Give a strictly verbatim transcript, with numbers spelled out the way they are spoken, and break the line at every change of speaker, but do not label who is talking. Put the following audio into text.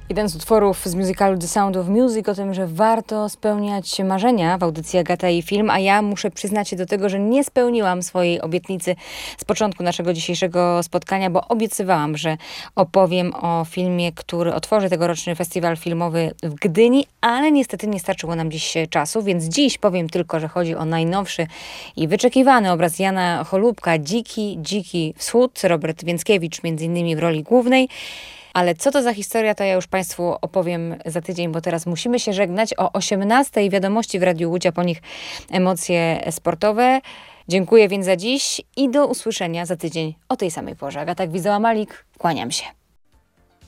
Jeden z utworów z musicalu The Sound of Music o tym, że warto spełniać marzenia w audycji Agata i Film, a ja muszę przyznać się do tego, że nie spełniłam swojej obietnicy z początku naszego dzisiejszego spotkania, bo obiecywałam, że opowiem o filmie, który otworzy tegoroczny festiwal filmowy w Gdyni, ale niestety nie starczyło nam dziś czasu, więc dziś powiem tylko, że chodzi o najnowszy i wyczekiwany obraz Jana Holubka, Dziki, Dziki Wschód, Robert Więckiewicz między innymi w roli głównej. Ale co to za historia, to ja już Państwu opowiem za tydzień, bo teraz musimy się żegnać. O osiemnastej wiadomości w Radiu Łódź, a po nich emocje sportowe. Dziękuję więc za dziś i do usłyszenia za tydzień o tej samej porze. Agata Gwizdała-Malik, kłaniam się.